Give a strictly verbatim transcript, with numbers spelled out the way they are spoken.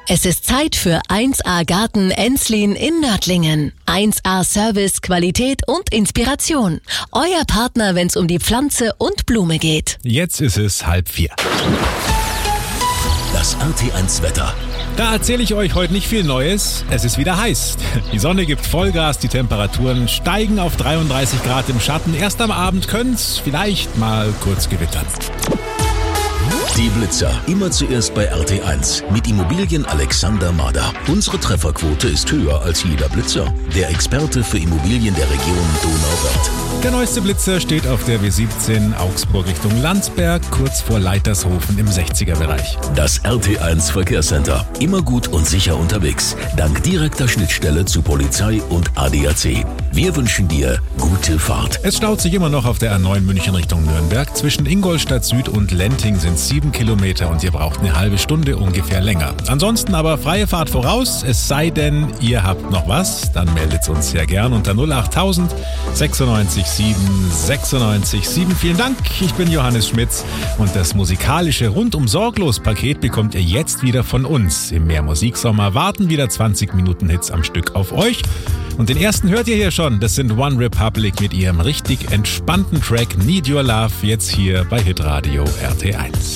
Es ist Zeit für eins A Garten Enslin in Nördlingen. eins A Service, Qualität und Inspiration. Euer Partner, wenn es um die Pflanze und Blume geht. Jetzt ist es halb vier. Das R T eins Wetter. Da erzähle ich euch heute nicht viel Neues. Es ist wieder heiß. Die Sonne gibt Vollgas, die Temperaturen steigen auf dreiunddreißig Grad im Schatten. Erst am Abend können's vielleicht mal kurz gewittern. Die Blitzer. Immer zuerst bei R T eins. Mit Immobilien Alexander Mader. Unsere Trefferquote ist höher als jeder Blitzer. Der Experte für Immobilien der Region Donauwörth. Der neueste Blitzer steht auf der W siebzehn Augsburg Richtung Landsberg, kurz vor Leitershofen im sechziger-Bereich. Das R T eins Verkehrscenter. Immer gut und sicher unterwegs. Dank direkter Schnittstelle zu Polizei und A D A C. Wir wünschen dir gute Fahrt. Es staut sich immer noch auf der A neun München Richtung Nürnberg. Zwischen Ingolstadt Süd und Lenting sind sieben Kilometer und ihr braucht eine halbe Stunde ungefähr länger. Ansonsten aber freie Fahrt voraus, es sei denn, ihr habt noch was, dann meldet uns sehr gern unter null achttausend sechsundneunzig sieben sechsundneunzig sieben. Vielen Dank, ich bin Johannes Schmitz und das musikalische Rundum-Sorglos-Paket bekommt ihr jetzt wieder von uns. Im Mehr-Musik-Sommer warten wieder zwanzig Minuten Hits am Stück auf euch. Und den ersten hört ihr hier schon, das sind One Republic mit ihrem richtig entspannten Track Need Your Love, jetzt hier bei Hitradio R T eins.